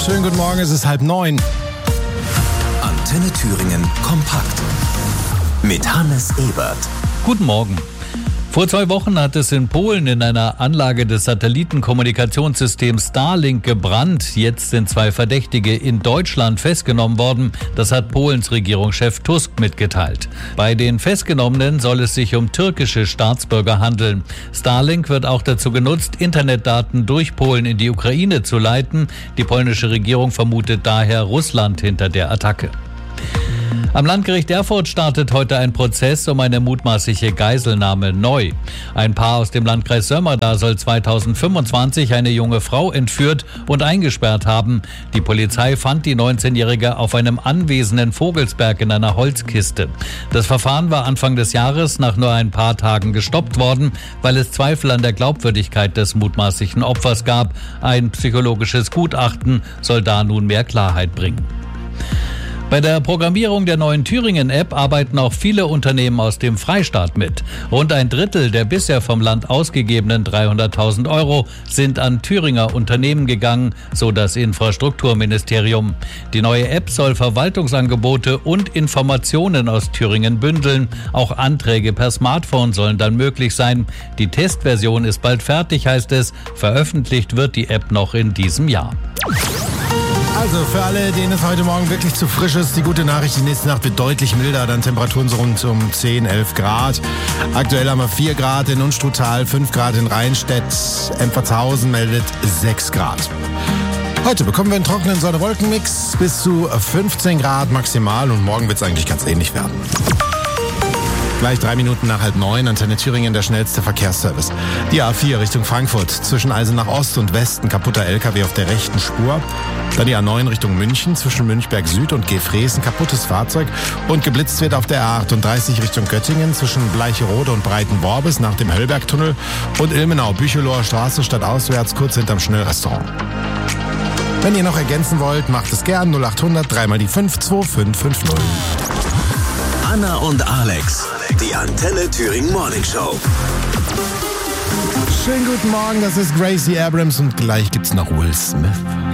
Schönen guten Morgen, es ist 8:30. Antenne Thüringen kompakt mit Hannes Ebert. Guten Morgen. Vor 2 Wochen hat es in Polen in einer Anlage des Satellitenkommunikationssystems Starlink gebrannt. Jetzt sind 2 Verdächtige in Deutschland festgenommen worden. Das hat Polens Regierungschef Tusk mitgeteilt. Bei den Festgenommenen soll es sich um türkische Staatsbürger handeln. Starlink wird auch dazu genutzt, Internetdaten durch Polen in die Ukraine zu leiten. Die polnische Regierung vermutet daher Russland hinter der Attacke. Am Landgericht Erfurt startet heute ein Prozess um eine mutmaßliche Geiselnahme neu. Ein Paar aus dem Landkreis Sömmerda soll 2025 eine junge Frau entführt und eingesperrt haben. Die Polizei fand die 19-Jährige auf einem Anwesen in Vogelsberg in einer Holzkiste. Das Verfahren war Anfang des Jahres nach nur ein paar Tagen gestoppt worden, weil es Zweifel an der Glaubwürdigkeit des mutmaßlichen Opfers gab. Ein psychologisches Gutachten soll da nun mehr Klarheit bringen. Bei der Programmierung der neuen Thüringen-App arbeiten auch viele Unternehmen aus dem Freistaat mit. Rund ein Drittel der bisher vom Land ausgegebenen 300.000 Euro sind an Thüringer Unternehmen gegangen, so das Infrastrukturministerium. Die neue App soll Verwaltungsangebote und Informationen aus Thüringen bündeln. Auch Anträge per Smartphone sollen dann möglich sein. Die Testversion ist bald fertig, heißt es. Veröffentlicht wird die App noch in diesem Jahr. Also für alle, denen es heute Morgen wirklich zu frisch ist, die gute Nachricht, die nächste Nacht wird deutlich milder, dann Temperaturen so rund um 10, 11 Grad. Aktuell haben wir 4 Grad in Unstruttal, 5 Grad in Rheinstedt, Empfertshausen meldet 6 Grad. Heute bekommen wir einen trockenen Sonne-Wolken-Mix bis zu 15 Grad maximal und morgen wird es eigentlich ganz ähnlich werden. Gleich 3 Minuten nach 8:30, Antenne Thüringen, der schnellste Verkehrsservice. Die A4 Richtung Frankfurt, zwischen Eisenach Ost und West ein kaputter LKW auf der rechten Spur. Dann die A9 Richtung München, zwischen Münchberg Süd und Gefrees ein kaputtes Fahrzeug. Und geblitzt wird auf der A38 Richtung Göttingen, zwischen Bleicherode und Breitenworbis nach dem Höllbergtunnel. Und Ilmenau-Bücheloher Straße stadtauswärts, kurz hinterm Schnellrestaurant. Wenn ihr noch ergänzen wollt, macht es gern 0800 3 mal die 5 2550. Anna und Alex, die Antenne Thüringen Morning Show. Schönen guten Morgen, das ist Gracie Abrams und gleich gibt's noch Will Smith.